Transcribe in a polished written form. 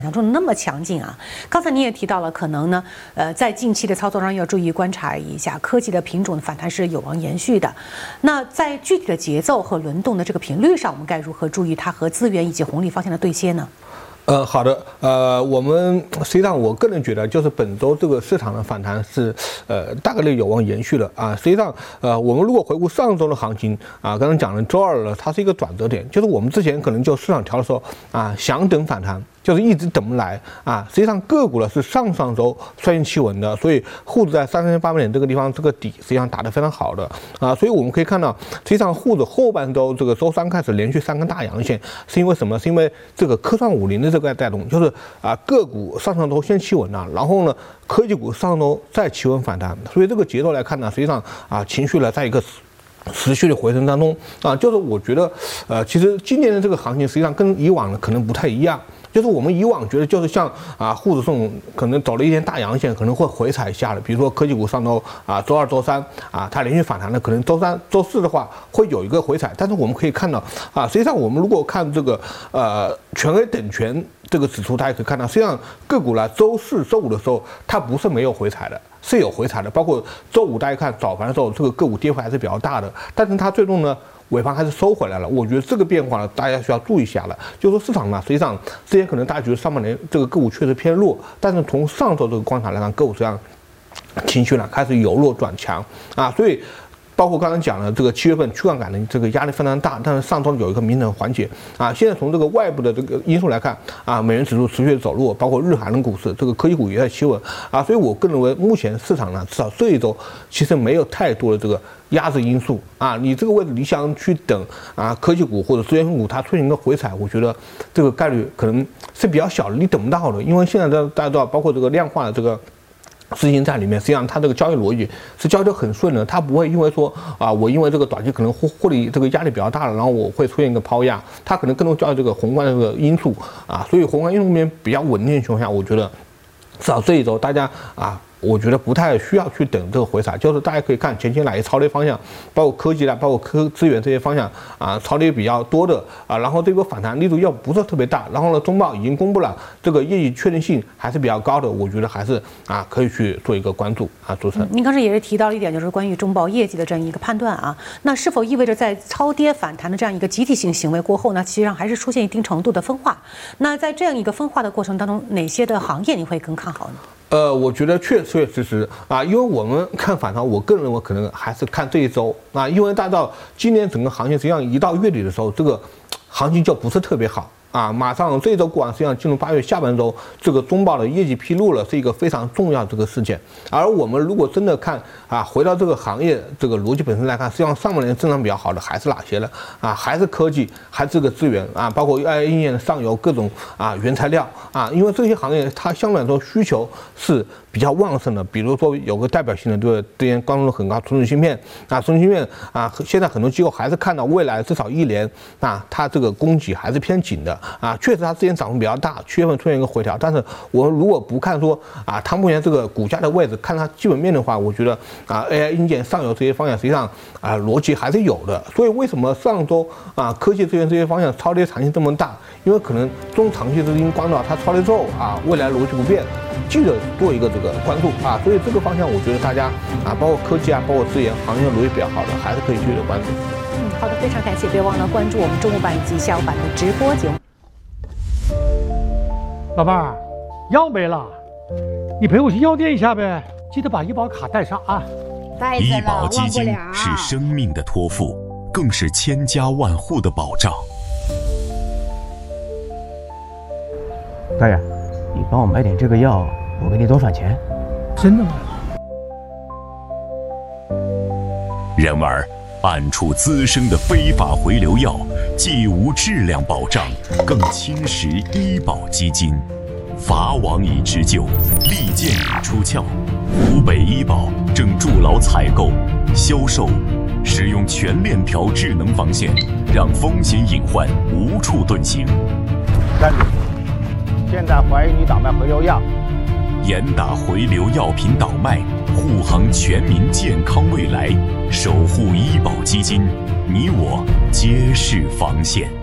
想中的那么强劲啊！刚才你也提到了，可能呢，在近期的操作上要注意观察一下科技的品种的反弹是有望延续的。那在具体的节奏和轮动的这个频率上，我们该如何注意它和资源以及红利方向的对接呢？ 好的，我们实际上我个人觉得，就是本周这个市场的反弹是，大概率有望延续的啊。实际上，我们如果回顾上周的行情啊，刚才讲了周二了，它是一个转折点，就是我们之前可能就市场调的时候啊，想等反弹。就是一直等不来啊！实际上个股呢是上周率先企稳的，所以沪指在3800点这个地方这个底实际上打得非常好的啊，所以我们可以看到，实际上沪指后半周这个周三开始连续3根大阳线，是因为什么？是因为这个科创50的这个带动，就是啊个股上周先企稳了，然后呢科技股上周再企稳反弹，所以这个节奏来看呢，实际上啊情绪呢在一个持续的回升当中啊，就是我觉得其实今年的这个行情实际上跟以往呢可能不太一样。就是我们以往觉得就是像啊沪指这种可能走了一天大阳线可能会回踩一下的，比如说科技股上周啊周二周三啊它连续反弹的，可能周三周四的话会有一个回踩，但是我们可以看到啊，实际上我们如果看这个权 A 等权这个指数，大家可以看到，实际上个股呢周四周五的时候它不是没有回踩的，是有回踩的，包括周五大家看早盘的时候这个个股跌幅还是比较大的，但是它最终呢尾盘还是收回来了，我觉得这个变化呢，大家需要注意一下了。就是说市场呢，实际上之前可能大家觉得上半年这个个股确实偏弱，但是从上周这个观察来看，个股实际上情绪呢开始由弱转强啊，所以。包括刚才讲了，这个7月份去杠杆的这个压力非常大，但是上周有一个明显的缓解啊。现在从这个外部的这个因素来看啊，美元指数持续走弱，包括日韩的股市，这个科技股也在企稳啊。所以我个人认为，目前市场呢，至少这一周其实没有太多的这个压制因素啊。你这个位置你想去等啊，科技股或者资源股它出现一个回踩，我觉得这个概率可能是比较小的，你等不到的，因为现在大家知道，包括这个量化的这个。资金在里面，实际上它这个交易逻辑是交易得很顺的，它不会因为说啊，我因为这个短期可能获利这个压力比较大了，然后我会出现一个抛压，它可能更多交易这个宏观的这个因素啊，所以宏观因素里面比较稳定的情况下，我觉得至少这一周大家啊。我觉得不太需要去等这个回踩，就是大家可以看前期哪些超跌方向，包括科技啦，包括资源这些方向啊，超跌比较多的啊，然后这个反弹力度又不是特别大，然后呢，中报已经公布了这个业绩确定性还是比较高的，我觉得还是啊可以去做一个关注啊。主持人， 您刚才也是提到了一点，就是关于中报业绩的这样一个判断啊，那是否意味着在超跌反弹的这样一个集体性行为过后呢，实际上还是出现一定程度的分化？那在这样一个分化的过程当中，哪些的行业你会更看好呢？ 我觉得确实啊，因为我们看反弹，我个人认为可能还是看这一周啊，因为大家知道今年整个行情实际上一到月底的时候，这个行情就不是特别好。啊，马上这一周过完，实际上进入8月下半周，这个中报的业绩披露了，是一个非常重要的这个事件。而我们如果真的看啊，回到这个行业这个逻辑本身来看，实际上上半年增长比较好的还是哪些呢？啊，还是科技，还是这个资源啊，包括AI应用的上游各种啊原材料啊，因为这些行业它相对来说需求是比较旺盛的。比如说有个代表性的，对之前关注度很高，存储芯片啊，存储芯片啊，现在很多机构还是看到未来至少1年啊，它这个供给还是偏紧的。啊，确实它之前涨幅比较大，7月份出现一个回调，但是我们如果不看说啊，它目前这个股价的位置，看它基本面的话，我觉得啊 ，AI 硬件上游这些方向实际上啊逻辑还是有的。所以为什么上周啊科技资源这些方向超跌弹性这么大？因为可能中长期资金关注到它超跌之后啊，未来逻辑不变，记得做一个这个关注啊。所以这个方向我觉得大家啊，包括科技啊，包括资源行业逻辑比较好的，还是可以继续的关注。 好的，非常感谢，别忘了关注我们中午版以及下午版的直播节目。 老伴儿，药没了，你陪我去药店一下呗，记得把医保卡带上啊。 医保基金是生命的托付，更是千家万户的保障。 大爷，你帮我买点这个药，我给你多返钱。 真的吗？ 然而，暗处滋生的非法回流药，既无质量保障，更侵蚀医保基金。法网已织就，利剑已出鞘。湖北医保正筑牢采购、销售、使用全链条智能防线，让风险隐患无处遁形。 站住！现在怀疑你倒卖回流药。 严打回流药品倒卖，护航全民健康未来，守护医保基金，你我皆是防线。